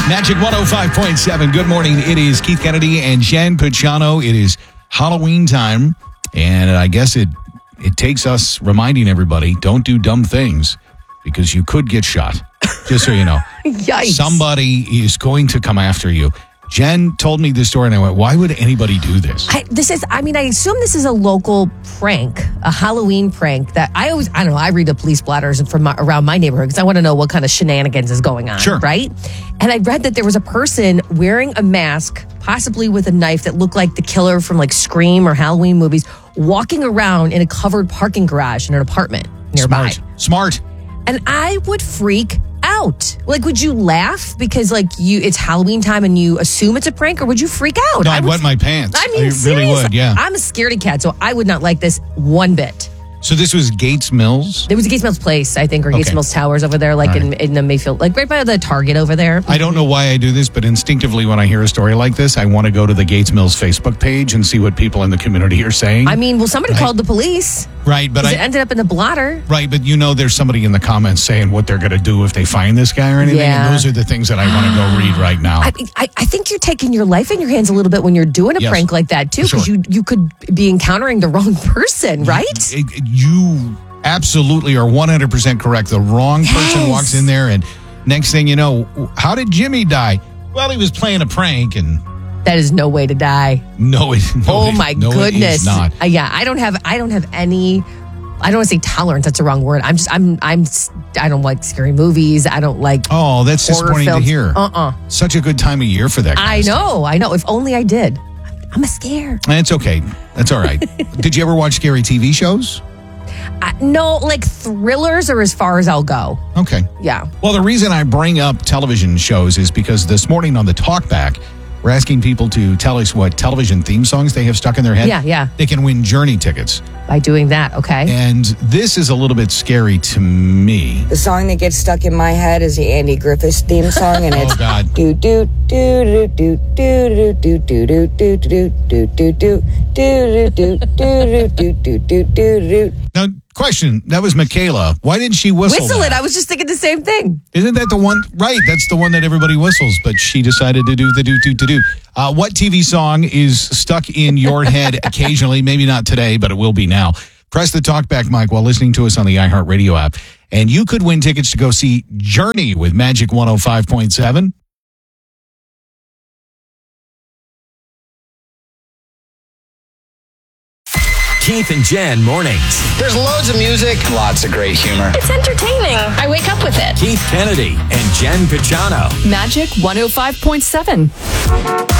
Magic 105.7. Good morning. It is Keith Kennedy and Jen Picciano. It is Halloween time, and I guess it takes us reminding everybody, don't do dumb things because you could get shot. Just so you know. Yikes. Somebody is going to come after you. Jen told me this story, and I went, why would anybody do this? I assume this is a local prank, a Halloween prank that I don't know, I read the police blotters from around my neighborhood because I want to know what kind of shenanigans is going on, Sure. right? And I read that there was a person wearing a mask, possibly with a knife that looked like the killer from like Scream or Halloween movies, walking around in a covered parking garage in an apartment nearby. Smart. And I would freak out. Like, would you laugh because it's Halloween time and you assume it's a prank, or would you freak out? No, I'd wet my pants. I mean, really would, yeah. I'm a scaredy cat, so I would not like this one bit. So this was Gates Mills? There was a Gates Mills Place, I think, or Gates Mills Towers over there, like in the Mayfield, like right by the Target over there. I don't know why I do this, but instinctively when I hear a story like this, I want to go to the Gates Mills Facebook page and see what people in the community are saying. I mean, somebody called the police. Right, but it ended up in the blotter. Right, but there's somebody in the comments saying what they're going to do if they find this guy or anything. Yeah. And those are the things that I want to go read right now. I think you're taking your life in your hands a little bit when you're doing a prank like that, too, because you could be encountering the wrong person, right? You absolutely are 100% correct. The wrong person walks in there, and next thing you know, how did Jimmy die? Well, he was playing a prank, and that is no way to die. Oh my goodness! It is not. Yeah, I don't have any. I don't want to say tolerance. That's the wrong word. I don't like scary movies. I don't like. Oh, that's disappointing films. to hear. Such a good time of year for that. I know. If only I did. I'm scared. It's okay. That's all right. Did you ever watch scary TV shows? No, like thrillers are as far as I'll go. Okay. Yeah. Well, the reason I bring up television shows is because this morning on the Talkback, we're asking people to tell us what television theme songs they have stuck in their head. Yeah. They can win Journey tickets. By doing that, okay. And this is a little bit scary to me. The song that gets stuck in my head is the Andy Griffith theme song, and it's God. do do do do do do do do do do do do do do do do do do do. Now, question, that was Michaela. Why didn't she whistle it? that? I was just thinking the same thing. Isn't that the one? Right, that's the one that everybody whistles, but she decided to do the do. What TV song is stuck in your head occasionally? Maybe not today, but it will be now. Press the Talkback mic while listening to us on the iHeartRadio app, and you could win tickets to go see Journey with Magic 105.7. Keith and Jen mornings. There's loads of music, lots of great humor. It's entertaining. I wake up with it. Keith Kennedy and Jen Picciano. Magic 105.7.